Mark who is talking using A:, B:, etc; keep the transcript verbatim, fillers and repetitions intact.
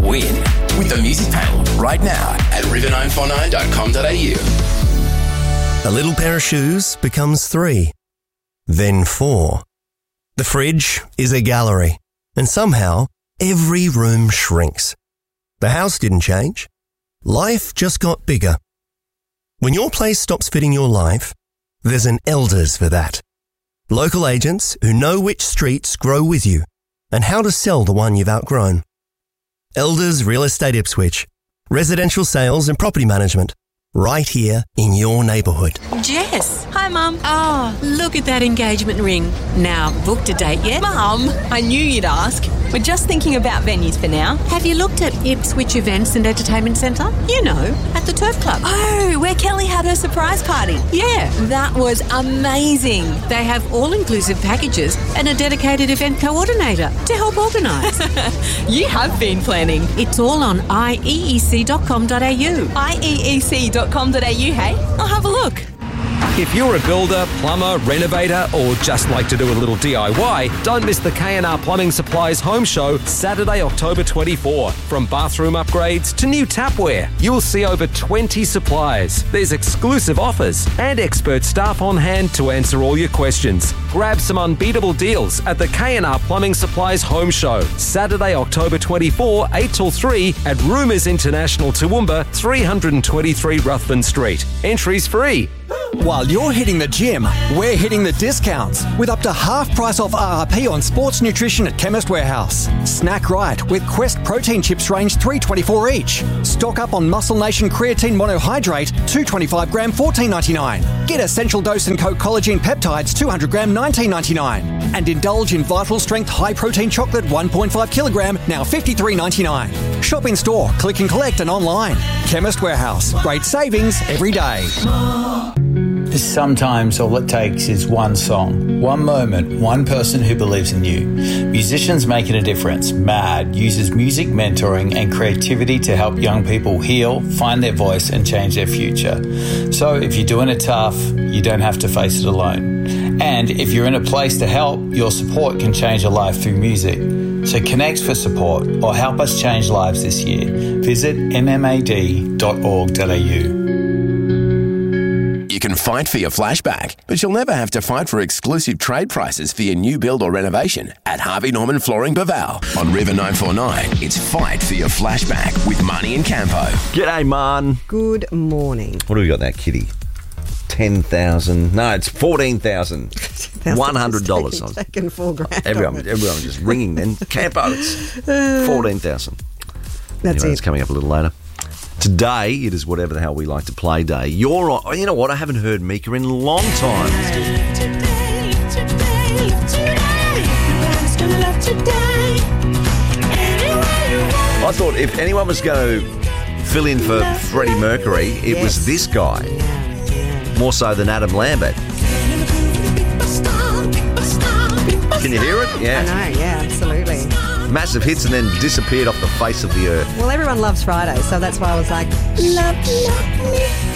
A: win with the Music Panel right now at river nine four nine dot com dot a u.
B: A little pair of shoes becomes three, then four. The fridge is a gallery, and somehow every room shrinks. The house didn't change. Life just got bigger. When your place stops fitting your life, there's an Elders for that. Local agents who know which streets grow with you and how to sell the one you've outgrown. Elders Real Estate Ipswich. Residential sales and property management. Right here in your neighbourhood.
C: Jess. Hi, Mum. Oh, look at that engagement ring. Now, booked a date yet?
D: Mum, I knew you'd ask. We're just thinking about venues for now.
C: Have you looked at Ipswich Events and Entertainment Centre? You know, at the Turf Club.
D: Oh, where Kelly had her surprise party.
C: Yeah.
D: That was amazing.
C: They have all-inclusive packages and a dedicated event coordinator to help organise.
D: You have been planning.
C: It's all on I E E C dot com dot a u.
D: I E E C dot com dot a u, hey? I'll have a look.
E: If you're a builder, plumber, renovator, or just like to do a little D I Y, don't miss the K and R Plumbing Supplies Home Show Saturday, October twenty-fourth. From bathroom upgrades to new tapware, you'll see over twenty suppliers. There's exclusive offers and expert staff on hand to answer all your questions. Grab some unbeatable deals at the K and R Plumbing Supplies Home Show Saturday, October twenty-fourth, eight till three at Rumours International Toowoomba, three twenty-three Ruthven Street. Entries free.
F: While you're hitting the gym, we're hitting the discounts with up to half price off R R P on sports nutrition at Chemist Warehouse. Snack right with Quest protein chips range three twenty-four each. Stock up on Muscle Nation creatine monohydrate two twenty-five gram fourteen ninety-nine. Get Essential Dose and Co collagen peptides two hundred gram nineteen ninety-nine. And indulge in Vital Strength high protein chocolate one point five kilogram now fifty-three ninety-nine. Shop in store, click and collect and online. Chemist Warehouse. Great savings every day.
G: Sometimes all it takes is one song, one moment, one person who believes in you. Musicians Making a Difference, MAD, uses music mentoring and creativity to help young people heal, find their voice and change their future. So if you're doing it tough, you don't have to face it alone. And if you're in a place to help, your support can change a life through music. So connect for support or help us change lives this year. Visit m m a d dot org dot a u.
A: You can fight for your flashback, but you'll never have to fight for exclusive trade prices for your new build or renovation at Harvey Norman Flooring Baval. On River nine four nine, it's Fight for Your Flashback with Marnie and Campo.
H: G'day, Man.
I: Good morning.
H: What do we got there, Kitty? ten thousand No, it's fourteen thousand one hundred dollars.
I: Taking, taking four grand.
H: Everyone, everyone was just ringing then. Campo, it's fourteen thousand
I: That's
H: anyway,
I: it.
H: It's coming up a little later. Today, it is whatever the hell we like to play day. You're on, you know what? I haven't heard Mika in a long time. I thought if anyone was going to fill in for Freddie Mercury, it
I: Yes.
H: was this guy.
I: Yeah, yeah.
H: More so than Adam Lambert. Can you hear it? Yeah.
I: I know, yeah, absolutely.
H: Massive hits and then disappeared off the face of the earth.
I: Well, everyone loves Friday, so that's why I was like, love, love me.